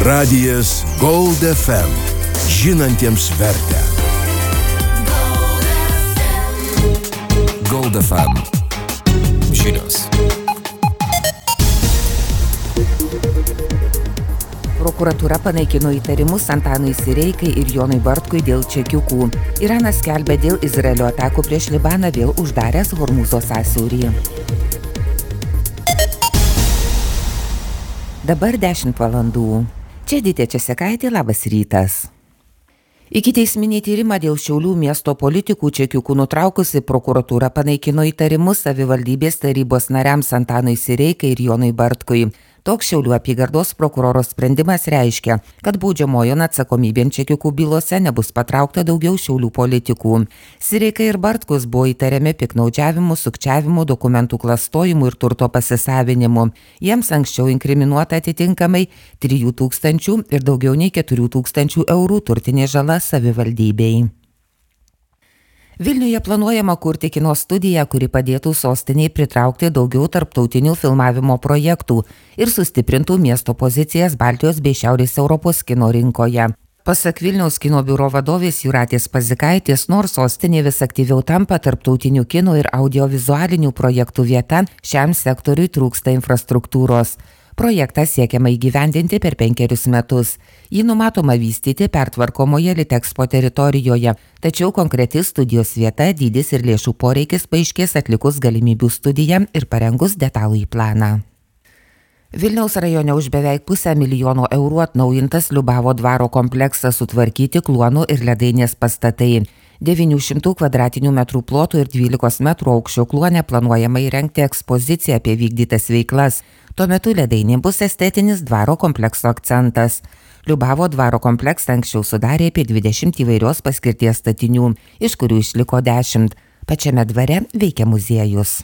Radijas Gold FM. Žinantiems vertę. Gold FM. Žinios. Prokuratūra panaikino įtarimus Antanui Sireikai ir Jonui Bartkui dėl čekiukų. Iranas skelbia dėl Izraelio atakų prieš Libaną vėl uždaręs Hormūzo sąsiaurį. Dabar 10 valandų. Čia Dytė Česekaitė, labas rytas. Ikiteisminį tyrimą dėl Šiaulių miesto politikų čekiukų nutraukusi prokuratūra panaikino įtarimus savivaldybės tarybos nariams Antanui Sireikai ir Jonui Bartkui. Toks Šiaulių apygardos prokuroro sprendimas reiškia, kad baudžiamojon atsakomybėn čekiukų bylose nebus patraukta daugiau Šiaulių politikų. Sireikai ir Bartkus buvo įtariami piktnaudžiavimu, sukčiavimu, dokumentų klastojimu ir turto pasisavinimu. Jiems anksčiau inkriminuota atitinkamai 3 000 ir daugiau nei 4 000 eurų turtinė žala savivaldybei. Vilniuje planuojama kurti kino studiją, kuri padėtų sostiniai pritraukti daugiau tarptautinių filmavimo projektų ir sustiprintų miesto pozicijas Baltijos bei Šiaurės Europos kino rinkoje. Pasak Vilniaus kino biuro vadovės Jūratės Pazikaitės, nors sostinė vis aktyviau tampa tarptautinių kino ir audiovizualinių projektų vieta, šiam sektoriui trūksta infrastruktūros. Projektą siekiama įgyvendinti per 5 metus. Jį numatoma vystyti pertvarkomoje Litexpo teritorijoje, tačiau konkreti studijos vieta, dydis ir lėšų poreikis paaiškės atlikus galimybių studiją ir parengus detalųjį planą. Vilniaus rajone už beveik 500 000 eurų atnaujintas Liubavo dvaro kompleksas, sutvarkyti Kluonų ir Ledainės pastatai. 900 kvadratinių metrų plotų ir 12 metrų aukščio Kluone planuojama įrengti ekspoziciją apie vykdytas veiklas. Tuo metu Ledainė bus estetinis dvaro komplekso akcentas. Liubavo dvaro kompleksą anksčiau sudarė apie 20 įvairios paskirties statinių, iš kurių išliko 10. Pačiame dvare veikia muziejus.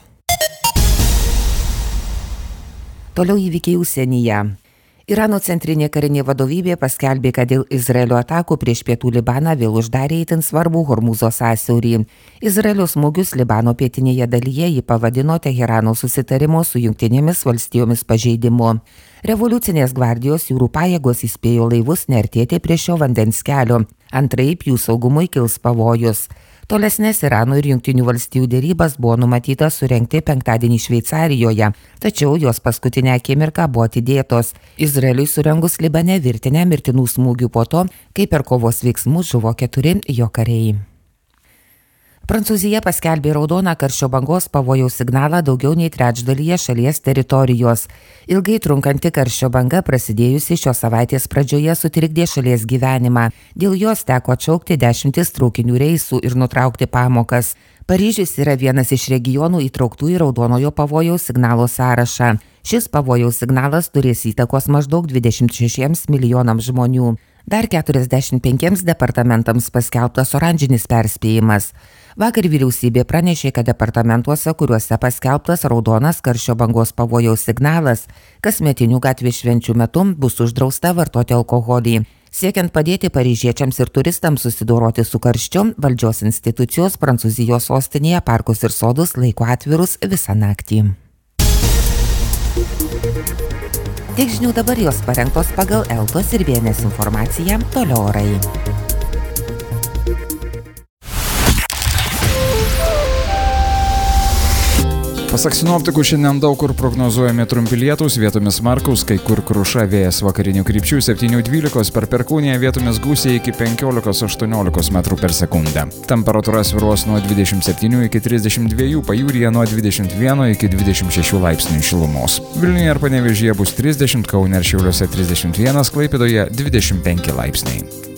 Toliau įvykiai užsienyje. Irano centrinė karinė vadovybė paskelbė, kad dėl Izraelio atakų prieš pietų Libaną vėl uždarė itin svarbų Hormūzo sąsiaurį. Izraelio smūgius Libano pietinėje dalyje jį pavadino Teherano susitarimo su Jungtinėmis valstijomis pažeidimu. Revoliucinės gvardijos jūrų pajėgos įspėjo laivus neartėti prie šio vandens kelio. Antraip jų saugumui kils pavojus. Tolesnės Irano ir Jungtinių valstijų derybas buvo numatyta surengti penktadienį Šveicarijoje, tačiau jos paskutinę akimirką buvo atidėtos. Izraeliui surengus Libane virtinę mirtinų smūgių po to, kai per kovos veiksmus žuvo 4 jo kariai. Prancūzija paskelbė raudoną karščio bangos pavojaus signalą daugiau nei trečdalyje šalies teritorijos. Ilgai trunkanti karščio banga prasidėjusi šios savaitės pradžioje sutrikdė šalies gyvenimą. Dėl jos teko atšaukti 10 traukinių reisų ir nutraukti pamokas. Paryžius yra vienas iš regionų įtrauktų į raudonojo pavojaus signalo sąrašą. Šis pavojaus signalas turės įtakos maždaug 26 milijonams žmonių. Dar 45 departamentams paskelbtas oranžinis perspėjimas. Vakar vyriausybė pranešė, kad departamentuose, kuriuose paskelbtas raudonas karščio bangos pavojaus signalas, kasmetinių gatvės švenčių metu bus uždrausta vartoti alkoholį. Siekiant padėti paryžiečiams ir turistams susidoroti su karščiu, valdžios institucijos Prancūzijos sostinėje parkus ir sodus laiko atvirus visą naktį. Tiek žinių dabar jos parengtos pagal Eltos ir Vienės informaciją, toliau orai. Pasak sinoptikų, šiandien daug kur prognozuojami trumpi lietūs, vietomis smarkūs, kai kur kruša, vėjas vakarinių krypčių 7–12, per perkūniją vietomis gūsiai iki 15–18 metrų per sekundę. Temperatūra svyruos nuo 27 iki 32, pajūryje nuo 21 iki 26 laipsnių šilumos. Vilniuje ir Panevėžyje bus 30, Kaune ir Šiauliuose 31, Klaipėdoje 25 laipsniai.